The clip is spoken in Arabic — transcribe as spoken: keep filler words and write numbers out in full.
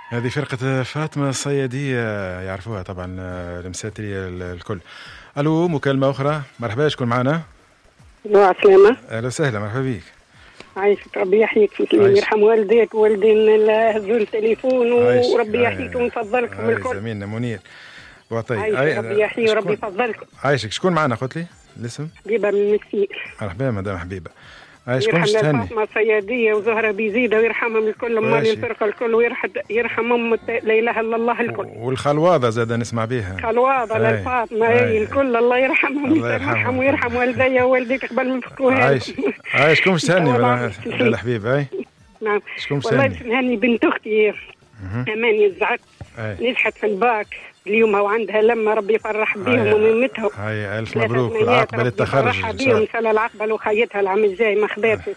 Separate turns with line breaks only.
هذه فرقة فاطمة الصيادية، يعرفوها طبعا المساترية الكل. ألو، مكالمة أخرى. مرحبا، شكون معنا؟
الو عسلامة.
أهلا وسهلا، مرحبا بيك.
عايشك، ربي يحييك في سليم، يرحم والديك ووالدين هزوا التليفون، وربي يحييكم ويفضلكم الكل.
زميلنا منير بوطي.
عايشك، ربي يحيي وربي يفضلكم.
عايشك. شكون معنا قلت لي الاسم؟
حبيبة من مسكين.
مرحبا مدام حبيبة. عايش
يرحم
كلش تهني.
فاطمة صيادية وزهرة بيزيدة ويرحمهم الكل، مال الفرقة الكل، ويرحم يرحم أم لا إله إلا الله الكل.
والخلواضة زاد نسمع بها.
خلواضة للفاطمة هي الكل، الله يرحمهم ويرحم ويرحم والدي ووالديك قبل من فكوها.
عايش عايش كلش تهني مدام حبيبة. أي
نعم والله باش نهني بنت أختي أماني الزعت، نجحت في الباك اليوم وعندها لما ربي يفرح بيهم وميمتهم.
هاي ألف مبروك والعقبة للتخرج.
فرحها بيهم سنة العقبة وخيتها العام الجاي ما خذاتش.